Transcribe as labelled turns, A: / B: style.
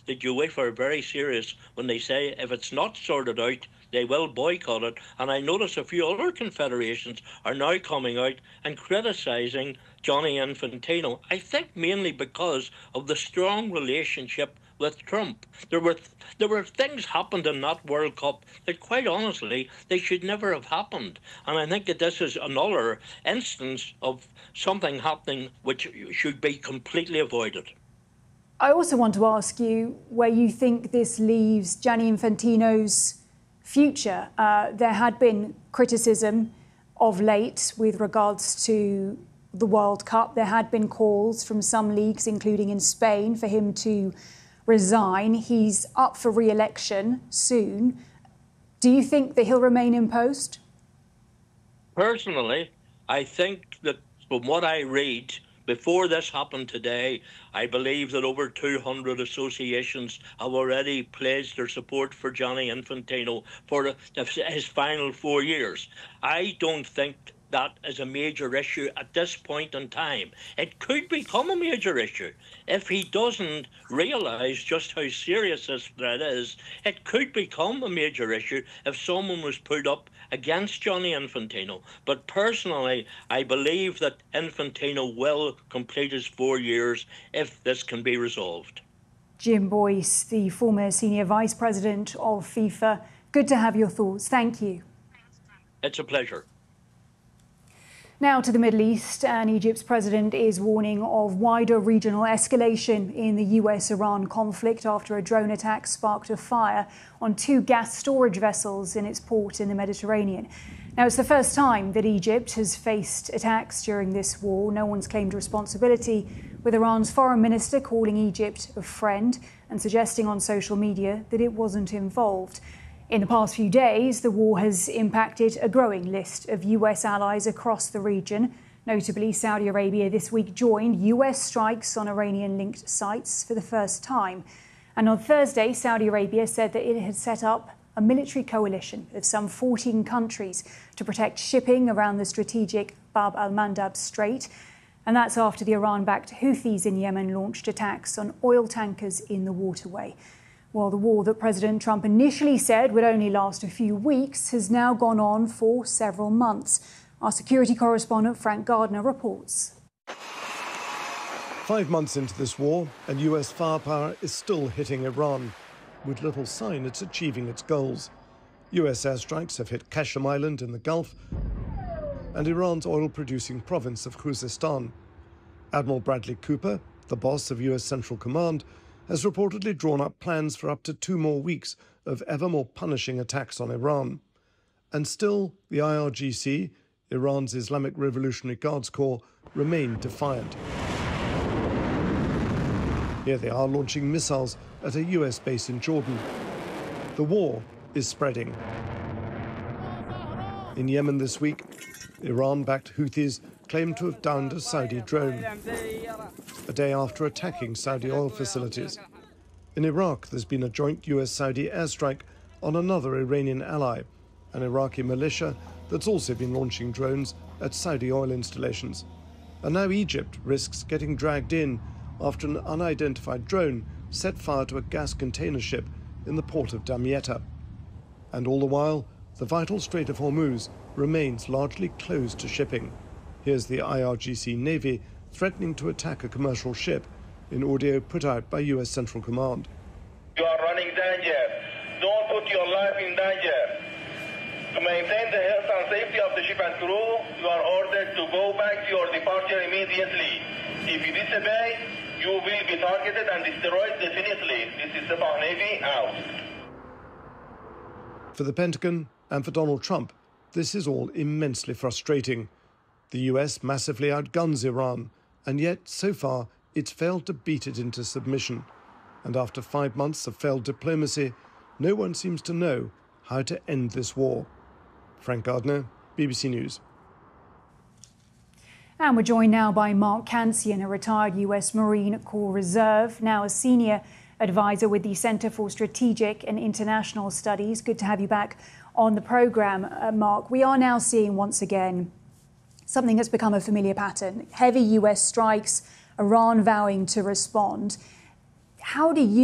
A: the UEFA are very serious when they say if it's not sorted out, they will boycott it. And I notice a few other confederations are now coming out and criticising Gianni Infantino. I think mainly because of the strong relationship with Trump. There were things happened in that World Cup that, quite honestly, they should never have happened. And I think that this is another instance of something happening which should be completely avoided.
B: I also want to ask you where you think this leaves Gianni Infantino's future. There had been criticism of late with regards to the World Cup. There had been calls from some leagues, including in Spain, for him to resign. He's up for re-election soon. Do you think that he'll remain in post?
A: Personally, I think that from what I read, before this happened today, I believe that over 200 associations have already pledged their support for Gianni Infantino for his final 4 years. I don't think that is a major issue at this point in time. It could become a major issue if he doesn't realise just how serious this threat is. It could become a major issue if someone was put up against Gianni Infantino. But personally, I believe that Infantino will complete his 4 years if this can be resolved.
B: Jim Boyce, the former senior vice president of FIFA. Good to have your thoughts. Thank you.
A: It's a pleasure.
B: Now to the Middle East, and Egypt's president is warning of wider regional escalation in the US-Iran conflict after a drone attack sparked a fire on 2 gas storage vessels in its port in the Mediterranean. Now, it's the first time that Egypt has faced attacks during this war. No one's claimed responsibility, with Iran's foreign minister calling Egypt a friend and suggesting on social media that it wasn't involved. In the past few days, the war has impacted a growing list of US allies across the region. Notably, Saudi Arabia this week joined US strikes on Iranian-linked sites for the first time. And on Thursday, Saudi Arabia said that it had set up a military coalition of some 14 countries to protect shipping around the strategic Bab al-Mandab Strait. And that's after the Iran-backed Houthis in Yemen launched attacks on oil tankers in the waterway. Well, the war that President Trump initially said would only last a few weeks has now gone on for several months. Our security correspondent Frank Gardner reports.
C: 5 months into this war, and US firepower is still hitting Iran, with little sign it's achieving its goals. US airstrikes have hit Qasem Island in the Gulf and Iran's oil-producing province of Khuzestan. Admiral Bradley Cooper, the boss of US Central Command, has reportedly drawn up plans for up to 2 more weeks of ever more punishing attacks on Iran. And still, the IRGC, Iran's Islamic Revolutionary Guards Corps, remain defiant. Here they are launching missiles at a US base in Jordan. The war is spreading. In Yemen this week, Iran-backed Houthis claimed to have downed a Saudi drone, a day after attacking Saudi oil facilities. In Iraq, there's been a joint US-Saudi airstrike on another Iranian ally, an Iraqi militia that's also been launching drones at Saudi oil installations. And now Egypt risks getting dragged in after an unidentified drone set fire to a gas container ship in the port of Damietta. And all the while, the vital Strait of Hormuz remains largely closed to shipping. Here's the IRGC Navy threatening to attack a commercial ship in audio put out by US Central Command.
D: You are running danger. Don't put your life in danger. To maintain the health and safety of the ship and crew, you are ordered to go back to your departure immediately. If you disobey, you will be targeted and destroyed definitely. This is the Navy out.
C: For the Pentagon and for Donald Trump, this is all immensely frustrating. The US massively outguns Iran, and yet, so far, it's failed to beat it into submission. And after 5 months of failed diplomacy, no one seems to know how to end this war. Frank Gardner, BBC News.
B: And we're joined now by Mark Cancian, a retired US Marine Corps Reserve, now a senior advisor with the Centre for Strategic and International Studies. Good to have you back on the programme, Mark. We are now seeing once again something that's become a familiar pattern. Heavy US strikes, Iran vowing to respond. How do you